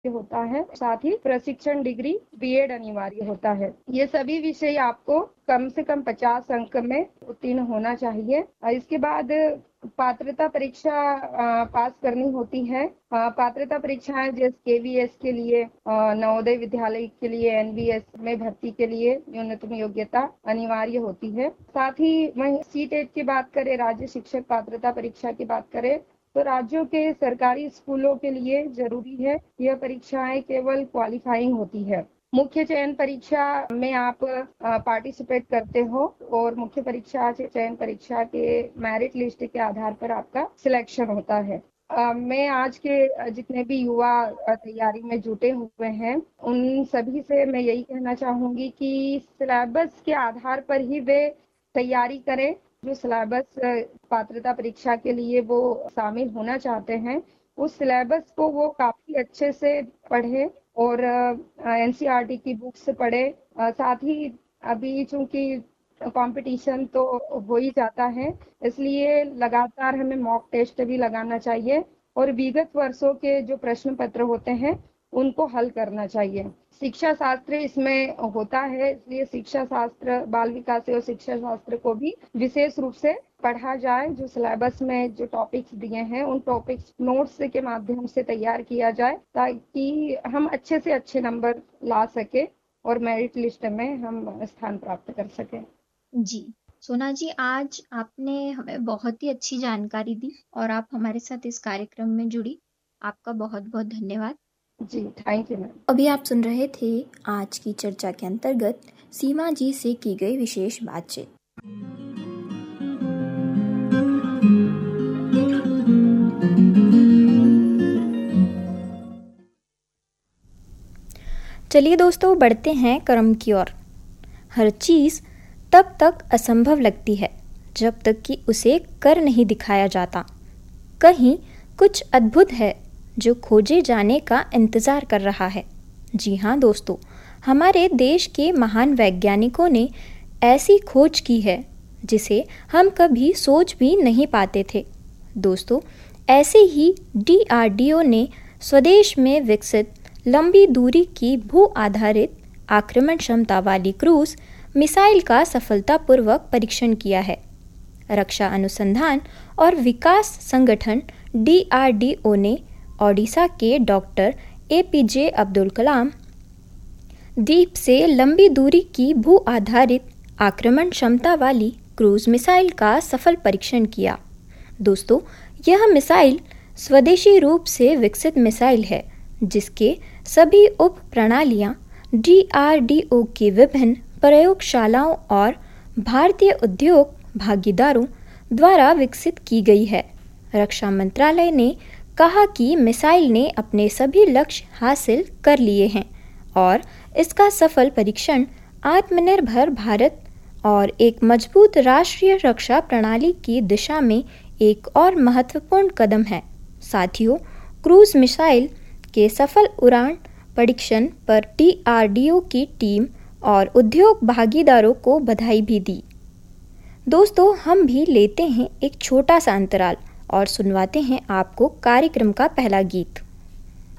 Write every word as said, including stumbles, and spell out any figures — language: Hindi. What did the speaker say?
होता है, साथ ही प्रशिक्षण डिग्री बीएड अनिवार्य होता है। ये सभी विषय आपको कम से कम पचास अंक में उत्तीर्ण होना चाहिए। इसके बाद पात्रता परीक्षा पास करनी होती है। पात्रता परीक्षाएं जैसे केवीएस के लिए, नवोदय विद्यालय के लिए, एनवीएस में भर्ती के लिए न्यूनतम योग्यता अनिवार्य होती है। साथ ही वहीं सीटेट की बात करें, राज्य शिक्षक पात्रता परीक्षा की बात करें, तो राज्यों के सरकारी स्कूलों के लिए जरूरी है। यह परीक्षाएं केवल क्वालिफाइंग होती है। मुख्य चयन परीक्षा में आप पार्टिसिपेट करते हो और मुख्य परीक्षा चयन परीक्षा के मेरिट लिस्ट के आधार पर आपका सिलेक्शन होता है। Uh, मैं आज के जितने भी युवा तैयारी में जुटे हुए हैं उन सभी से मैं यही कहना चाहूंगी कि सिलेबस के आधार पर ही वे तैयारी करें। जो सिलेबस पात्रता परीक्षा के लिए वो शामिल होना चाहते हैं, उस सिलेबस को वो काफी अच्छे से पढ़े और एनसीईआरटी की बुक्स पढ़े। साथ ही अभी चूंकि कंपटीशन तो हो ही जाता है, इसलिए लगातार हमें मॉक टेस्ट भी लगाना चाहिए और विगत वर्षों के जो प्रश्न पत्र होते हैं उनको हल करना चाहिए। शिक्षा शास्त्र इसमें होता है, इसलिए शिक्षा शास्त्र, बाल विकास और शिक्षा शास्त्र को भी विशेष रूप से पढ़ा जाए। जो सिलेबस में जो टॉपिक्स दिए हैं उन टॉपिक्स नोट्स के माध्यम से तैयार किया जाए ताकि हम अच्छे से अच्छे नंबर ला सके और मेरिट लिस्ट में हम स्थान प्राप्त कर सकें। जी सोना जी, आज आपने हमें बहुत ही अच्छी जानकारी दी और आप हमारे साथ इस कार्यक्रम में जुड़ी। आपका बहुत बहुत धन्यवाद। जी थैंक यू मैम। अभी आप सुन रहे थे आज की चर्चा के अंतर्गत सीमा जी से की गई विशेष बातचीत। चलिए दोस्तों, बढ़ते हैं कर्म की ओर। हर चीज़ तब तक असंभव लगती है जब तक कि उसे कर नहीं दिखाया जाता। कहीं कुछ अद्भुत है जो खोजे जाने का इंतज़ार कर रहा है। जी हाँ दोस्तों, हमारे देश के महान वैज्ञानिकों ने ऐसी खोज की है जिसे हम कभी सोच भी नहीं पाते थे। दोस्तों, ऐसे ही डीआरडीओ ने स्वदेश में विकसित लंबी दूरी की भू आधारित आक्रमण क्षमता वाली क्रूज मिसाइल का सफलतापूर्वक परीक्षण किया है। रक्षा अनुसंधान और विकास संगठन डीआरडीओ ने ओडिशा के डॉक्टर एपीजे अब्दुल कलाम द्वीप से लंबी दूरी की भू आधारित आक्रमण क्षमता वाली क्रूज मिसाइल का सफल परीक्षण किया। दोस्तों, यह मिसाइल स्वदेशी रूप से विकसित मिसाइल है जिसके सभी उप प्रणालियाँ डीआरडीओ की विभिन्न प्रयोगशालाओं और भारतीय उद्योग भागीदारों द्वारा विकसित की गई है। रक्षा मंत्रालय ने कहा कि मिसाइल ने अपने सभी लक्ष्य हासिल कर लिए हैं और इसका सफल परीक्षण आत्मनिर्भर भारत और एक मजबूत राष्ट्रीय रक्षा प्रणाली की दिशा में एक और महत्वपूर्ण कदम है। साथियों, क्रूज मिसाइल के सफल उड़ान परीक्षण पर डीआरडीओ की टीम और उद्योग भागीदारों को बधाई भी दी। दोस्तों, हम भी लेते हैं एक छोटा सा अंतराल और सुनवाते हैं आपको कार्यक्रम का पहला गीत।